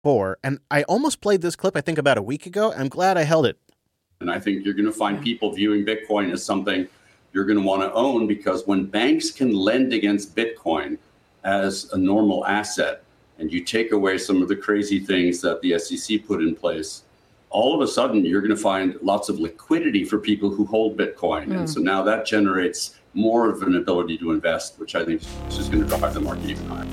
for, and I almost played this clip, I think, about a week ago. I'm glad I held it. And I think you're going to find people viewing Bitcoin as something you're going to want to own, because when banks can lend against Bitcoin as a normal asset, and you take away some of the crazy things that the SEC put in place, all of a sudden you're going to find lots of liquidity for people who hold Bitcoin. And so now that generates more of an ability to invest, which I think is just going to drive the market even higher.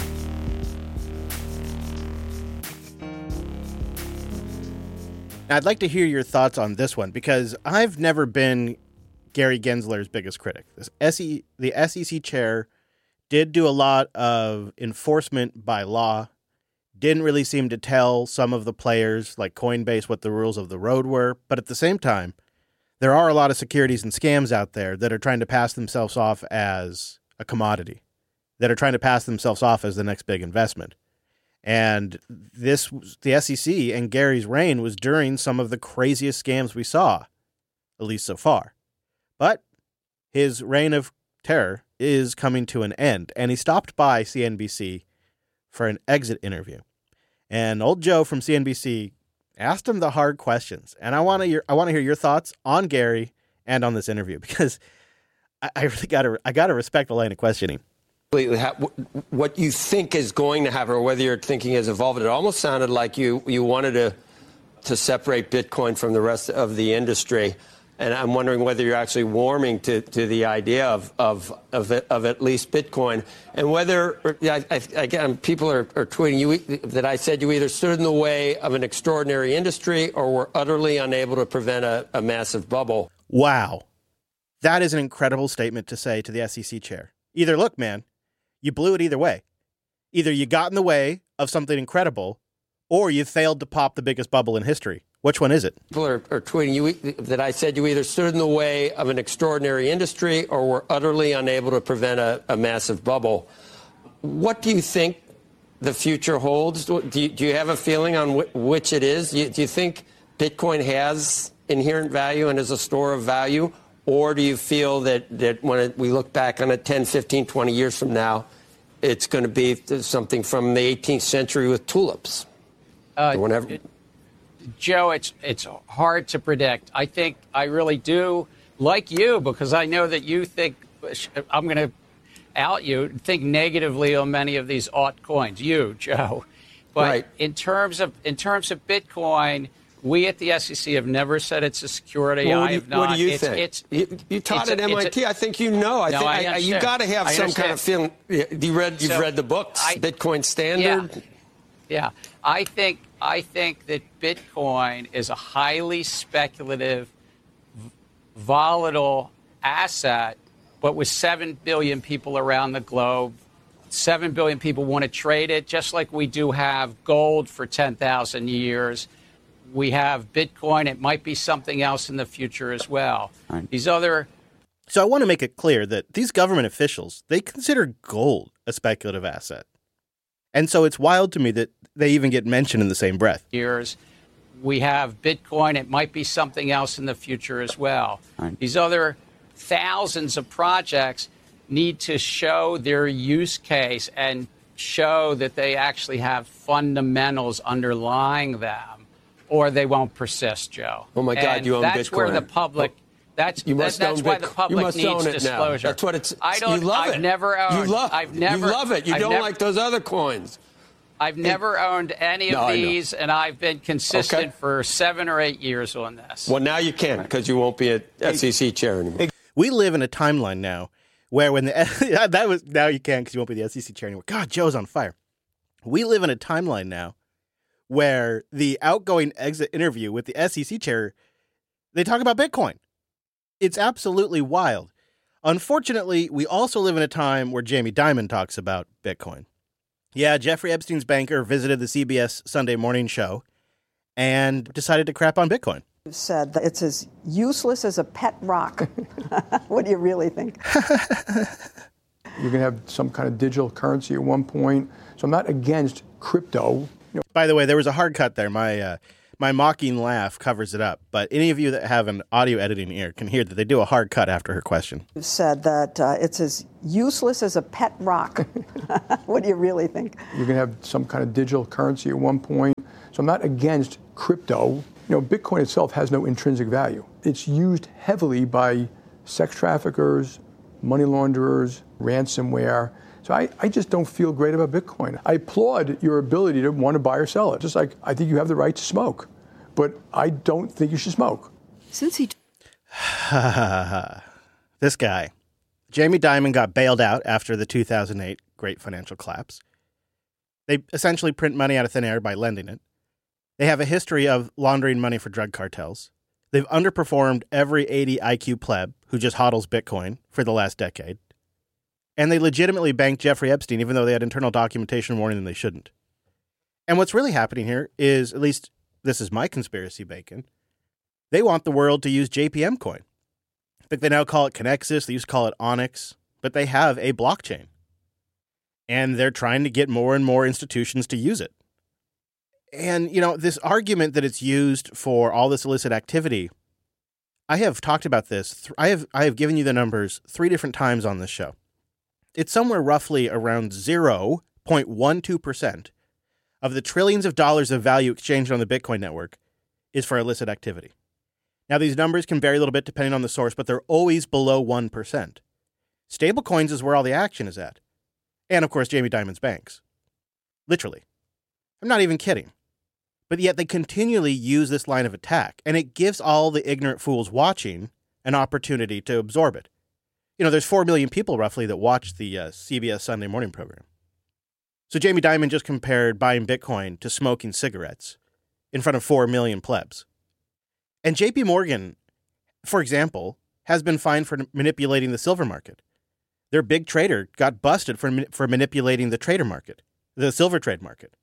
Now, I'd like to hear your thoughts on this one, because I've never been Gary Gensler's biggest critic. The SEC chair did do a lot of enforcement by law, didn't really seem to tell some of the players like Coinbase what the rules of the road were. But at the same time, there are a lot of securities and scams out there that are trying to pass themselves off as a commodity, that are trying to pass themselves off as the next big investment. And the SEC and Gary's reign was during some of the craziest scams we saw, at least so far. But his reign of terror is coming to an end, and he stopped by CNBC for an exit interview. And old Joe from CNBC asked him the hard questions. And I want to hear your thoughts on Gary and on this interview, because I really gotta respect the line of questioning. What you think is going to happen, or whether your thinking has evolved. It almost sounded like you wanted to separate Bitcoin from the rest of the industry, and I'm wondering whether you're actually warming to the idea of at least Bitcoin, and whether again people are tweeting you that I said you either stood in the way of an extraordinary industry or were utterly unable to prevent a massive bubble. Wow, that is an incredible statement to say to the SEC chair. Either look, man, you blew it either way. Either you got in the way of something incredible, or you failed to pop the biggest bubble in history. Which one is it? People are tweeting you that I said you either stood in the way of an extraordinary industry or were utterly unable to prevent a massive bubble. What do you think the future holds? Do you have a feeling on which it is? Do you think Bitcoin has inherent value and is a store of value? Or do you feel that when we look back on it 10, 15, 20 years from now, it's going to be something from the 18th century with tulips? Joe, it's hard to predict. I think I really do like you, because I know that you think, I'm going to out you, think negatively on many of these altcoins. You, Joe. But right. in terms of Bitcoin, we at the SEC have never said it's a security. Well, I have not. What do you think? You taught at MIT. I think you know. I think you got to have some kind of feeling. You've read the books, Bitcoin Standard. Yeah. I think that Bitcoin is a highly speculative, volatile asset, but with 7 billion people around the globe, 7 billion people want to trade it, just like we do have gold for 10,000 years. We have Bitcoin. It might be something else in the future as well. Right. So I want to make it clear that these government officials, they consider gold a speculative asset. And so it's wild to me that they even get mentioned in the same breath. Years, we have Bitcoin. It might be something else in the future as well. Right. These other thousands of projects need to show their use case and show that they actually have fundamentals underlying them, or they won't persist, Joe. Oh, my God, you own Bitcoin. That's where the public... That's why the public needs disclosure. That's what it's. I don't. You love I've it. never owned. You love it. You don't like those other coins. I've never owned any of these, and I've been consistent for 7 or 8 years on this. Well, now you can't, because you won't be at SEC chair anymore. We live in a timeline now where when now you can, because you won't be the SEC chair anymore. God, Joe's on fire. We live in a timeline now where the outgoing exit interview with the SEC chair, they talk about Bitcoin. It's absolutely wild. Unfortunately, we also live in a time where Jamie Dimon talks about Bitcoin. Yeah, Jeffrey Epstein's banker visited the CBS Sunday morning show and decided to crap on Bitcoin. You said that it's as useless as a pet rock. What do you really think? You're going to have some kind of digital currency at one point. So I'm not against crypto. By the way, there was a hard cut there. My my mocking laugh covers it up. But any of you that have an audio editing ear can hear that they do a hard cut after her question. You've said that it's as useless as a pet rock. What do you really think? You're going to have some kind of digital currency at one point. So I'm not against crypto. Bitcoin itself has no intrinsic value. It's used heavily by sex traffickers, money launderers, ransomware. So I just don't feel great about Bitcoin. I applaud your ability to want to buy or sell it. Just like I think you have the right to smoke, but I don't think you should smoke. Since he... This guy. Jamie Dimon got bailed out after the 2008 great financial collapse. They essentially print money out of thin air by lending it. They have a history of laundering money for drug cartels. They've underperformed every 80 IQ pleb who just hodls Bitcoin for the last decade. And they legitimately banked Jeffrey Epstein, even though they had internal documentation warning them they shouldn't. And what's really happening here is, at least this is my conspiracy bacon, they want the world to use JPM coin. I think they now call it Connexus. They used to call it Onyx. But they have a blockchain. And they're trying to get more and more institutions to use it. And, this argument that it's used for all this illicit activity, I have talked about this. I have given you the numbers 3 different times on this show. It's somewhere roughly around 0.12% of the trillions of dollars of value exchanged on the Bitcoin network is for illicit activity. Now, these numbers can vary a little bit depending on the source, but they're always below 1%. Stablecoins is where all the action is at. And, of course, Jamie Dimon's banks. Literally. I'm not even kidding. But yet they continually use this line of attack, and it gives all the ignorant fools watching an opportunity to absorb it. There's 4 million people roughly that watch the CBS Sunday morning program. So Jamie Dimon just compared buying Bitcoin to smoking cigarettes in front of 4 million plebs. And JP Morgan, for example, has been fined for manipulating the silver market. Their big trader got busted for manipulating the trader market, the silver trade market.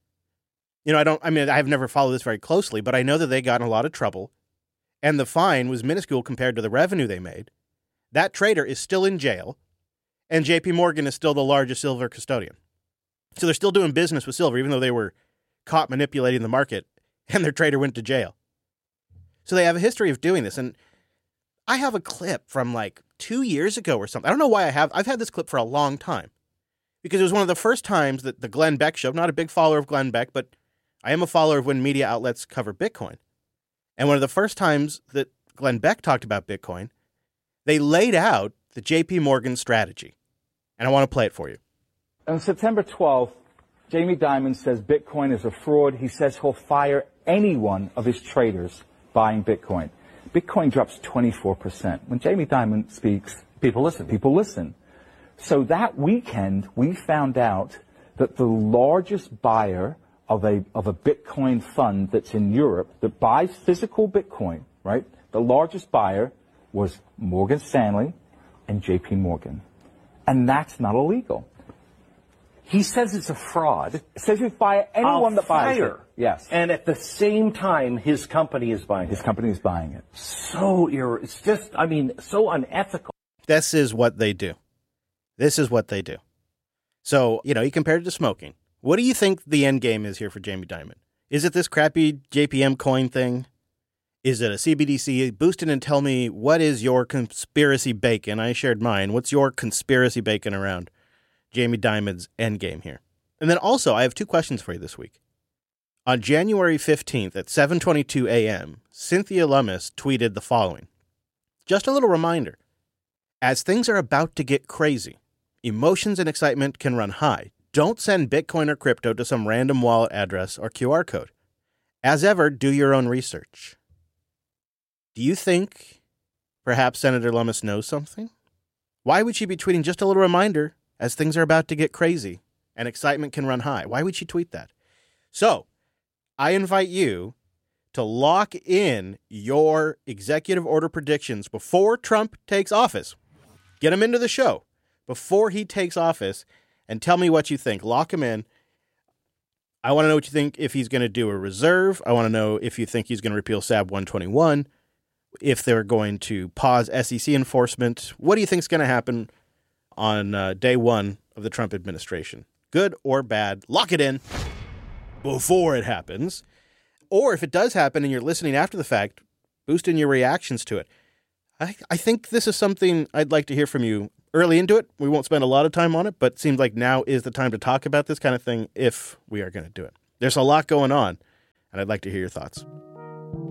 I've never followed this very closely, but I know that they got in a lot of trouble, and the fine was minuscule compared to the revenue they made. That trader is still in jail, and JP Morgan is still the largest silver custodian. So they're still doing business with silver, even though they were caught manipulating the market, and their trader went to jail. So they have a history of doing this, and I have a clip from 2 years ago or something. I don't know why I've had this clip for a long time, because it was one of the first times that the Glenn Beck show, not a big follower of Glenn Beck, but I am a follower of when media outlets cover Bitcoin. And one of the first times that Glenn Beck talked about Bitcoin, they laid out the JP Morgan strategy. And I want to play it for you. On September 12th, Jamie Dimon says Bitcoin is a fraud. He says he'll fire any one of his traders buying Bitcoin. Bitcoin drops 24%. When Jamie Dimon speaks, people listen. So that weekend, we found out that the largest buyer of a Bitcoin fund that's in Europe that buys physical Bitcoin, right? The largest buyer was Morgan Stanley and JP Morgan. And that's not illegal. He says it's a fraud. It says you fire anyone that buys it. Yes. And at the same time, his company is buying it. His company is buying it. It's just, so unethical. This is what they do. So, he compared it to smoking. What do you think the end game is here for Jamie Dimon? Is it this crappy JPM coin thing? Is it a CBDC? Boost in and tell me, what is your conspiracy bacon? I shared mine. What's your conspiracy bacon around Jamie Dimon's end game here? And then also, I have 2 questions for you this week. On January 15th at 7:22 a.m., Cynthia Lummis tweeted the following. Just a little reminder. As things are about to get crazy, emotions and excitement can run high. Don't send Bitcoin or crypto to some random wallet address or QR code. As ever, do your own research. Do you think perhaps Senator Lummis knows something? Why would she be tweeting just a little reminder as things are about to get crazy and excitement can run high? Why would she tweet that? So, I invite you to lock in your executive order predictions before Trump takes office. Get them into the show before he takes office and tell me what you think. Lock him in. I want to know what you think if he's going to do a reserve. I want to know if you think he's going to repeal SAB 121, if they're going to pause SEC enforcement. What do you think is going to happen on day one of the Trump administration? Good or bad? Lock it in before it happens. Or if it does happen and you're listening after the fact, boost in your reactions to it. I think this is something I'd like to hear from you early into it. We won't spend a lot of time on it, but it seems like now is the time to talk about this kind of thing if we are going to do it. There's a lot going on, and I'd like to hear your thoughts.